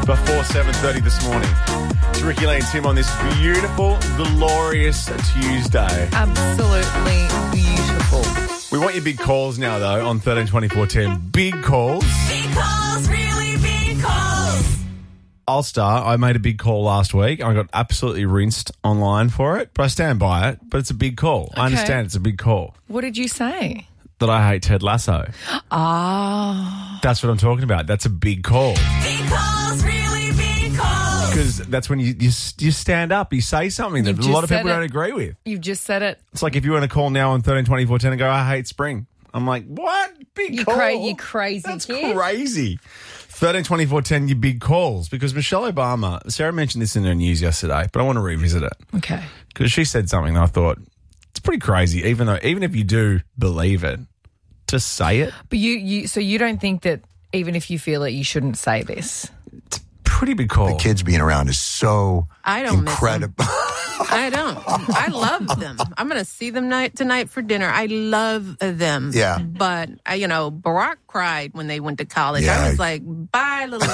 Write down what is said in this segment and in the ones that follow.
before 7:30 this morning. It's Ricky Lee and Tim on this beautiful, glorious Tuesday. Absolutely beautiful. We want your big calls now, though, on 13 24 10. Big calls. Big calls, really big calls. I'll start. I made a big call last week. I got absolutely rinsed online for it, but I stand by it. But it's a big call. I understand it's a big call. What did you say? That I hate Ted Lasso. Ah. That's what I'm talking about. That's a big call. Big calls, really big calls. Because that's when you stand up, you say something that You've a lot just of people said it. don't agree with. You've just said it. It's like if you want to call now on 13 24 10 and go, I hate spring. I'm like, what? Big call? You crazy That's kid. crazy. 13 24 10, your big calls. Because Michelle Obama, Sarah mentioned this in her news yesterday, but I want to revisit it. Okay. Because she said something and I thought, it's pretty crazy, even if you do believe it, to say it. But so you don't think that even if you feel it, you shouldn't say this? It's a pretty big call. The kids being around is so I don't miss incredible. I don't. I love them. I'm going to see them tonight for dinner. I love them. Yeah. But, Barack cried when they went to college. Yeah. I was like, bye, little...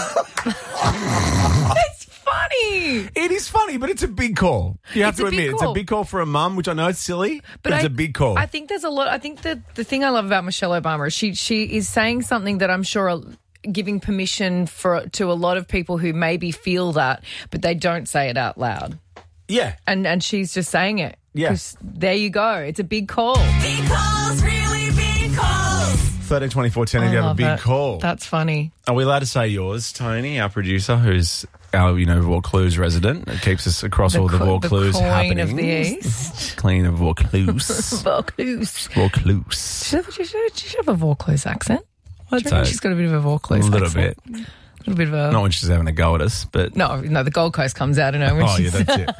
It's funny. It is funny, but it's a big call. You have It's to a big admit, it's a call. big call for a mum, which I know is silly, but it's a big call. I think there's a lot. I think that the thing I love about Michelle Obama is she is saying something that I'm sure giving permission to a lot of people who maybe feel that, but they don't say it out loud. Yeah. And she's just saying it. Yeah. 'Cause there you go. It's a big call. Big calls, really big calls. 13 24 10 if you have a love big it. call. That's funny. Are we allowed to say yours, Tony, our producer, who's our, Vaucluse resident, that keeps us across all the Vaucluse the Queen happenings. of the East. Queen of Vaucluse. Vaucluse. Vaucluse. She should have a Vaucluse accent. I'd Do you reckon say she's got a bit of a Vaucluse a little accent? bit. A little bit of a... Not when she's having a go at us, but... No, the Gold Coast comes out in her when Oh, yeah, she's... that's it.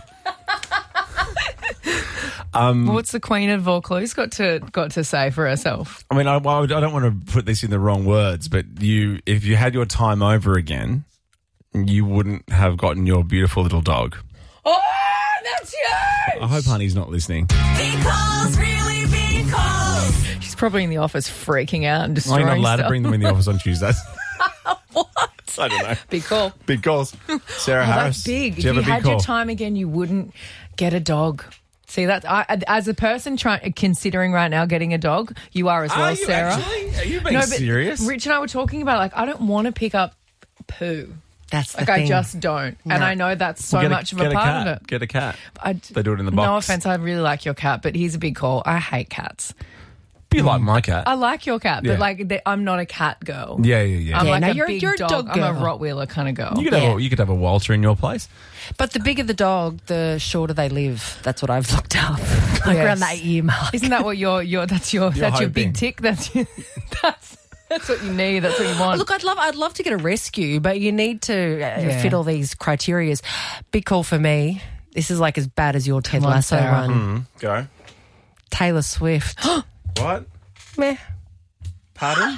What's the Queen of Vaucluse got to say for herself? I mean, I don't want to put this in the wrong words, but if you had your time over again, you wouldn't have gotten your beautiful little dog. Oh, that's huge! I hope Honey's not listening. Big calls, really big calls. She's probably in the office freaking out and Why are destroying you not allowed stuff. to bring them in the office on Tuesdays? What? I don't know. Big call. Big calls. Sarah Oh, Harris. that's big. Do If you you have a big had call? your time again, you wouldn't get a dog. See, as a person considering right now getting a dog, you are as well, Are you Sarah. actually? Are you being But serious? Rich and I were talking about, I don't want to pick up poo. That's the Like, thing. I just don't. And No. I know that's so Well, much of a part cat. of it. Get a cat. I, They do it in the No box. offense, I really like your cat, but here's a big call. I hate cats. You like my cat. I like your cat, Yeah. but I'm not a cat girl. Yeah. I'm Yeah, like no, a you're- big you're a dog I'm a girl. Rottweiler kind of girl. You could have a Walter in your place. But the bigger the dog, the shorter they live. That's what I've looked up. Like Yes. around the 8-year mark. Isn't that what that's your hoping. big tick? That's what you need. That's what you want. Look, I'd love to get a rescue, but you need to fit all these criterias. Big call for me. This is like as bad as your Ted Come on, Lasso Sarah. one. Go. Taylor Swift. What? Meh. Pardon?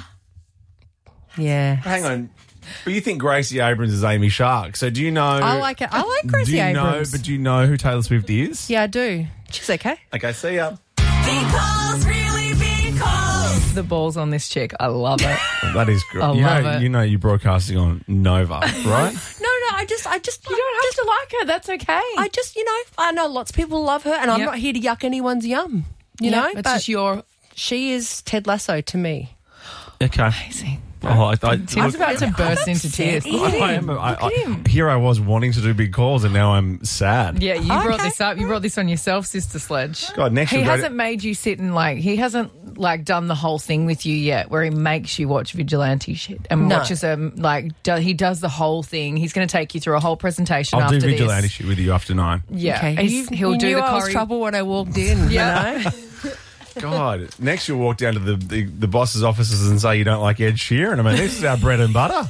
Yeah. Hang on. But you think Gracie Abrams is Amy Shark. So do you know... I like it. I like Gracie Abrams. But do you know who Taylor Swift is? Yeah, I do. She's okay. Okay, see ya. Big calls, really big calls. The balls on this chick. I love it. That is great. I love it. You know you're broadcasting on Nova, right? No, I just You don't have to like her. That's okay. I know lots of people love her, and I'm Yep. not here to yuck anyone's yum. You Yeah, know, it's but just your she is Ted Lasso to me. Okay. amazing. Oh, Tim's about to burst into tears. Look at him. Here I was wanting to do big calls, and now I'm sad. Yeah, you brought this up. You brought this on yourself, Sister Sledge. God, next He year... hasn't made you sit and he hasn't done the whole thing with you yet, where he makes you watch vigilante shit and No. watches he does the whole thing. He's going to take you through a whole presentation I'll after do vigilante this. shit with you after 9. Yeah, Okay, he'll you do knew the I was choreo. trouble when I walked in. Yeah. You know? God, next you'll walk down to the boss's offices and say you don't like Ed Sheeran. I mean, this is our bread and butter.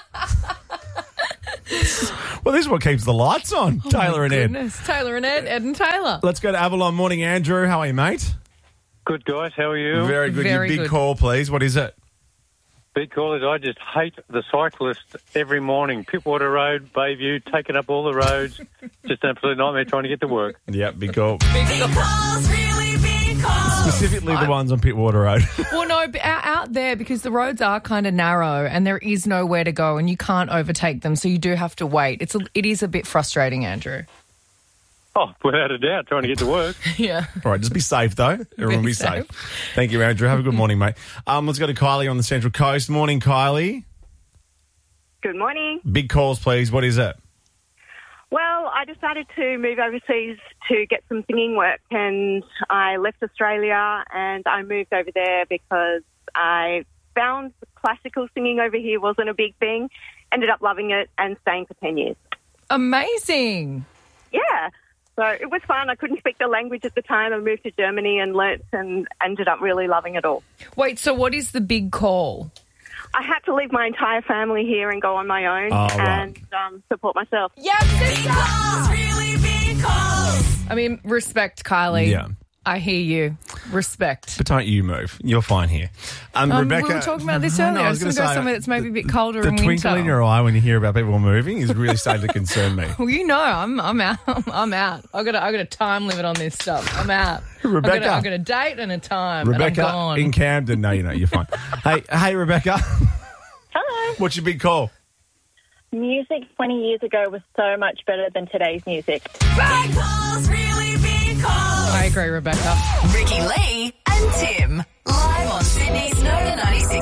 Well, this is what keeps the lights on. Taylor and Ed. Goodness. Taylor and Ed and Taylor. Let's go to Avalon. Morning, Andrew. How are you, mate? Good, guys. How are you? Very good. Very Your big good. call, please. What is it? Big call is I just hate the cyclists every morning. Pittwater Road, Bayview, taking up all the roads. Just an absolute nightmare trying to get to work. Yeah, big call. Big calls, really big calls. Specifically the ones on Pittwater Road. Well, no, but out there, because the roads are kind of narrow and there is nowhere to go and you can't overtake them, so you do have to wait. It is a bit frustrating, Andrew. Oh, without a doubt, trying to get to work. Yeah. All right, just be safe, though. Everyone be safe. Thank you, Andrew. Have a good morning, mate. Let's go to Kylie on the Central Coast. Morning, Kylie. Good morning. Big calls, please. What is it? Well, I decided to move overseas to get some singing work, and I left Australia and I moved over there because I found classical singing over here wasn't a big thing, ended up loving it and staying for 10 years. Amazing. Yeah. So it was fun. I couldn't speak the language at the time. I moved to Germany and learnt and ended up really loving it all. Wait, so what is the big call? I had to leave my entire family here and go on my own and support myself. Yeah, Big calls, really big calls. I mean, respect, Kylie. Yeah. I hear you. Respect. But don't you move. You're fine here. Rebecca. We were talking about this earlier. I was going to go somewhere that's maybe a bit colder the in winter. twinkle in your eye when you hear about people moving is really starting to concern me. Well, you know, I'm out. I'm out. I got a time limit on this stuff. I'm out. Rebecca. I got a date and a time. Rebecca and I'm gone. in Camden. No, you're fine. Hey, Rebecca. Hello. What's your big call? Music 20 years ago was so much better than today's music. Big calls, really big calls. I agree, Rebecca. Ricky Lee and Tim. Live on Sydney's Nova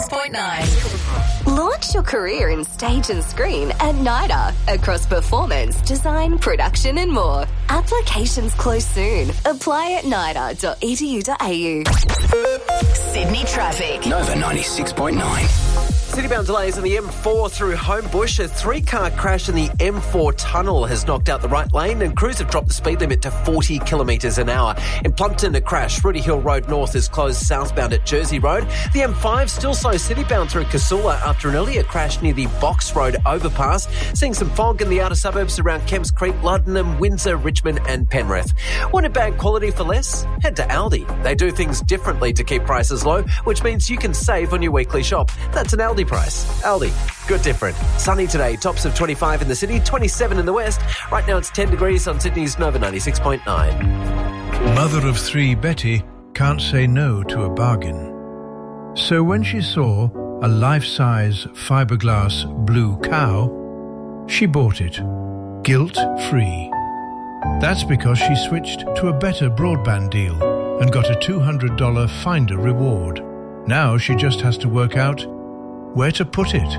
96.9. Launch your career in stage and screen at NIDA across performance, design, production and more. Applications close soon. Apply at nida.edu.au. Sydney traffic. Nova 96.9. Citybound delays in the M4 through Homebush. A 3-car crash in the M4 tunnel has knocked out the right lane and crews have dropped the speed limit to 40 kilometres an hour. In Plumpton, a crash. Rudy Hill Road North is closed southbound at Jersey Road. The M5 still slow citybound through Casula after an earlier crash near the Box Road overpass. Seeing some fog in the outer suburbs around Kemps Creek, Luddenham, Windsor, Richmond and Penrith. Wanted bag quality for less? Head to Aldi. They do things differently to keep prices low, which means you can save on your weekly shop. That's an Aldi price. Aldi. Good different. Sunny today. Tops of 25 in the city, 27 in the west. Right now it's 10 degrees on Sydney's Nova 96.9. Mother of 3 Betty can't say no to a bargain. So when she saw a life-size fiberglass blue cow, she bought it, guilt-free. That's because she switched to a better broadband deal and got a $200 Finder reward. Now she just has to work out where to put it.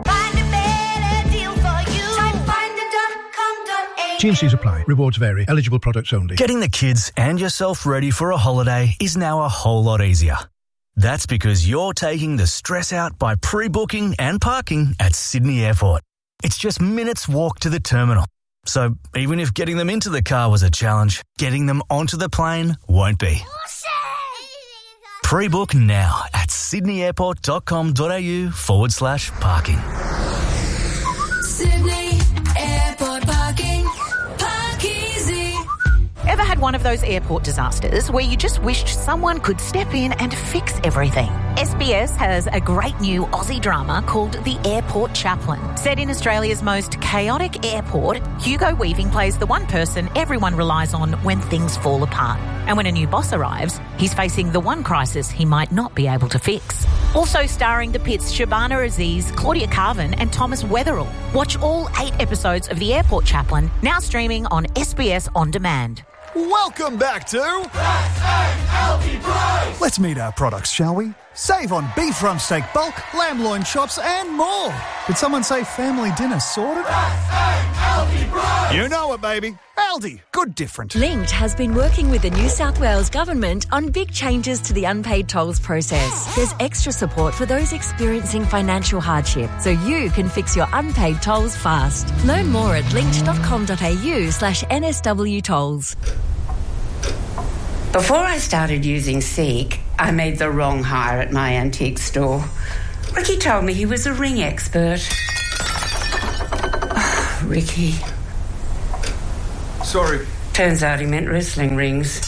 T&Cs apply. Rewards vary. Eligible products only. Getting the kids and yourself ready for a holiday is now a whole lot easier. That's because you're taking the stress out by pre-booking and parking at Sydney Airport. It's just minutes walk to the terminal. So even if getting them into the car was a challenge, getting them onto the plane won't be. Pre-book now at sydneyairport.com.au/parking. Sydney Airport parking. Park easy. Ever had one of those airport disasters where you just wished someone could step in and fix everything? SBS has a great new Aussie drama called The Airport Chaplain. Set in Australia's most chaotic airport, Hugo Weaving plays the one person everyone relies on when things fall apart. And when a new boss arrives, he's facing the one crisis he might not be able to fix. Also starring the Pitts Shabana Aziz, Claudia Carvin and Thomas Weatherall. Watch all 8 episodes of The Airport Chaplain, now streaming on SBS On Demand. Welcome back to Aldi Price. Let's meet our products, shall we? Save on beef rump steak bulk, lamb loin chops and more. Did someone say family dinner sorted? Aldi Price. You know it, baby. Aldi. Good different. Linked has been working with the New South Wales Government on big changes to the unpaid tolls process. There's extra support for those experiencing financial hardship, so you can fix your unpaid tolls fast. Learn more at linked.com.au/NSW tolls. Before I started using Seek, I made the wrong hire at my antique store. Ricky told me he was a ring expert. Ricky. Sorry. Turns out he meant wrestling rings.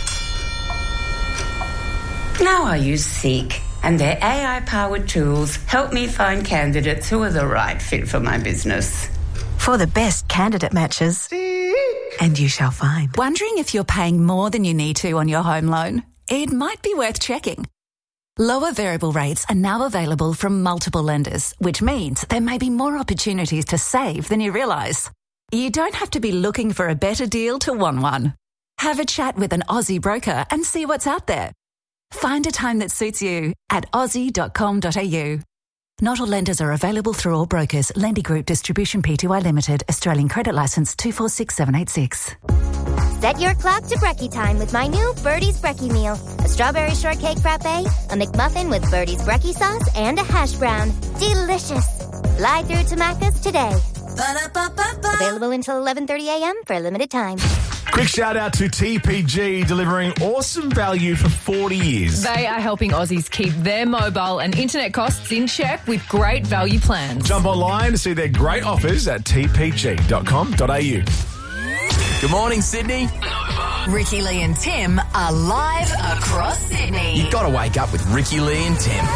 Now I use Seek, and their AI-powered tools help me find candidates who are the right fit for my business. For the best candidate matches. And you shall find. Wondering if you're paying more than you need to on your home loan? It might be worth checking. Lower variable rates are now available from multiple lenders, which means there may be more opportunities to save than you realise. You don't have to be looking for a better deal to want one. Have a chat with an Aussie broker and see what's out there. Find a time that suits you at aussie.com.au. Not all lenders are available through all brokers. Lendy Group Distribution Pty Limited. Australian Credit Licence 246786. Set your clock to brekkie time with my new Birdie's Brekkie meal. A strawberry shortcake frappe, a McMuffin with Birdie's Brekkie sauce, and a hash brown. Delicious. Fly through to Macca's today. Ba-da-ba-ba-ba. Available until 11:30 a.m. for a limited time. Quick shout out to TPG, delivering awesome value for 40 years. They are helping Aussies keep their mobile and internet costs in check with great value plans. Jump online to see their great offers at tpg.com.au. Good morning, Sydney. Ricky Lee and Tim are live across Sydney. You've got to wake up with Ricky Lee and Tim.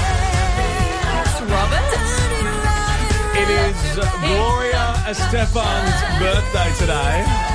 Robert? It is Gloria Estefan's birthday today.